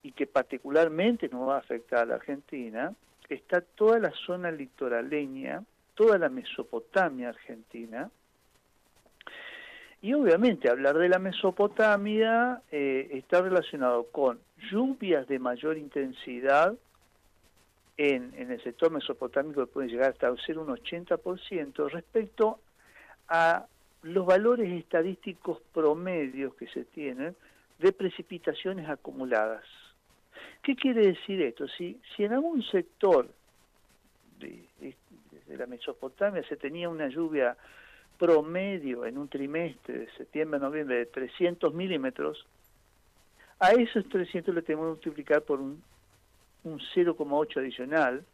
y que particularmente nos va a afectar a la Argentina, está toda la zona litoraleña, toda la Mesopotamia argentina. Y obviamente hablar de la Mesopotamia está relacionado con lluvias de mayor intensidad en el sector mesopotámico, que pueden llegar hasta ser un 80% respecto a los valores estadísticos promedios que se tienen de precipitaciones acumuladas. ¿Qué quiere decir esto? Si en algún sector de la Mesopotamia se tenía una lluvia promedio en un trimestre de septiembre a noviembre de 300 milímetros, a esos 300 le tenemos que multiplicar por un 0,8 adicional.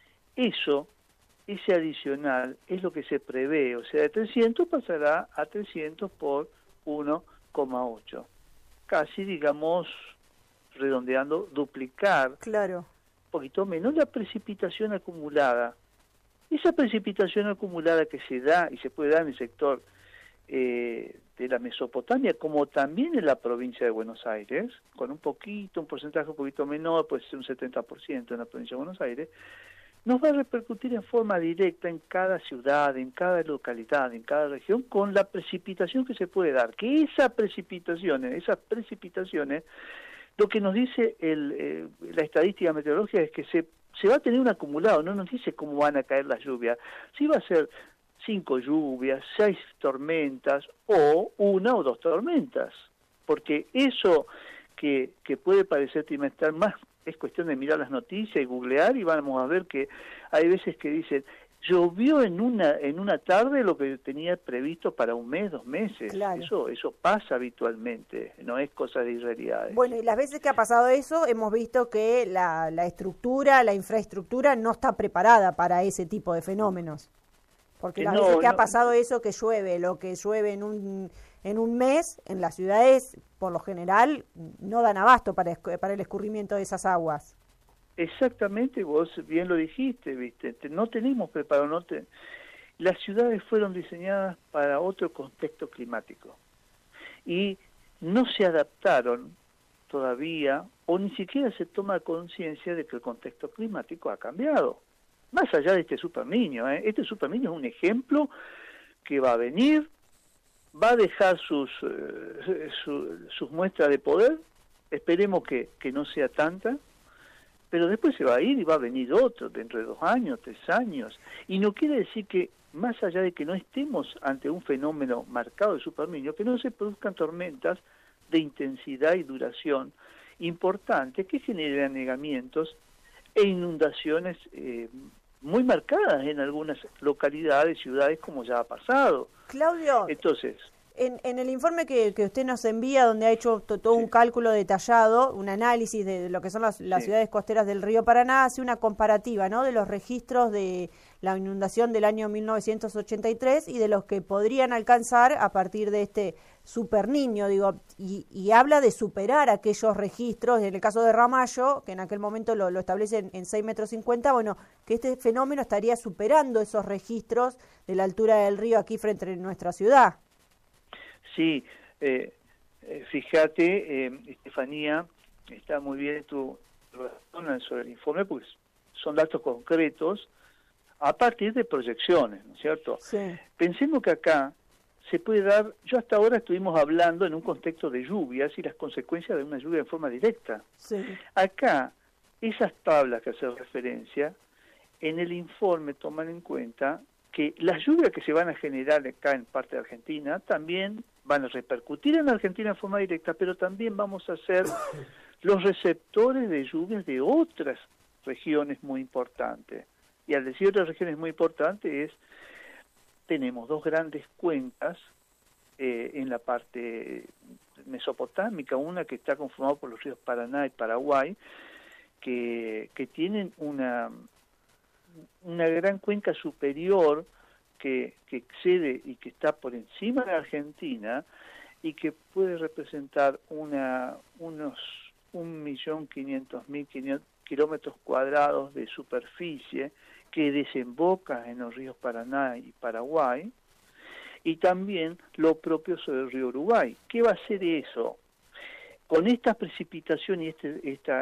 Ese adicional es lo que se prevé, o sea, de 300 pasará a 300 por 1,8. Casi, digamos, redondeando, duplicar, claro, un poquito menos la precipitación acumulada. Esa precipitación acumulada que se da y se puede dar en el sector de la Mesopotamia, como también en la provincia de Buenos Aires, con un porcentaje un poquito menor, puede ser un 70% en la provincia de Buenos Aires, nos va a repercutir en forma directa en cada ciudad, en cada localidad, en cada región, con la precipitación que se puede dar. Que esas precipitaciones, lo que nos dice la estadística meteorológica es que se va a tener un acumulado, no nos dice cómo van a caer las lluvias. Si va a ser 5 lluvias, 6 tormentas o 1 o 2 tormentas, porque eso que puede parecer trimestral más es cuestión de mirar las noticias y googlear, y vamos a ver que hay veces que dicen llovió en una tarde lo que tenía previsto para un mes, 2 meses. claro. Eso pasa habitualmente, no es cosa de irrealidades. Bueno, y las veces que ha pasado eso, hemos visto que la estructura, la infraestructura no está preparada para ese tipo de fenómenos. Porque las veces que ha pasado eso, que llueve, lo que llueve en un mes, en las ciudades, por lo general, no dan abasto para el escurrimiento de esas aguas. Exactamente, vos bien lo dijiste, ¿viste? No tenemos preparado, las ciudades fueron diseñadas para otro contexto climático y no se adaptaron todavía, o ni siquiera se toma conciencia de que el contexto climático ha cambiado. Más allá de este superniño, este superniño es un ejemplo que va a venir, va a dejar sus muestras de poder, esperemos que no sea tanta, pero después se va a ir y va a venir otro dentro de 2 años, 3 años, y no quiere decir que, más allá de que no estemos ante un fenómeno marcado de superniño, que no se produzcan tormentas de intensidad y duración importantes que generen anegamientos e inundaciones muy marcadas en algunas localidades, ciudades, como ya ha pasado. Claudio, entonces, en el informe que usted nos envía, donde ha hecho todo un cálculo detallado, un análisis de lo que son las ciudades costeras del río Paraná, hace una comparativa, ¿no?, de los registros de la inundación del año 1983 y de los que podrían alcanzar a partir de este superniño, y habla de superar aquellos registros. En el caso de Ramallo, que en aquel momento lo establecen en 6,50 metros, bueno, que este fenómeno estaría superando esos registros de la altura del río aquí frente a nuestra ciudad. Sí, fíjate, Estefanía, está muy bien tu razón sobre el informe, pues son datos concretos a partir de proyecciones, ¿no es cierto? Sí. Pensemos que acá se puede dar, yo hasta ahora estuvimos hablando en un contexto de lluvias y las consecuencias de una lluvia en forma directa. Sí. Acá, esas tablas que hacen referencia, en el informe toman en cuenta que las lluvias que se van a generar acá en parte de Argentina también van a repercutir en Argentina en forma directa, pero también vamos a ser los receptores de lluvias de otras regiones muy importantes. Y al decir otras regiones muy importantes tenemos 2 grandes cuencas en la parte mesopotámica, una que está conformada por los ríos Paraná y Paraguay, que tienen una gran cuenca superior que excede y que está por encima de Argentina y que puede representar unos 1.500.000 kilómetros cuadrados de superficie que desemboca en los ríos Paraná y Paraguay, y también lo propio sobre el río Uruguay. ¿Qué va a hacer eso? Con esta precipitación y esta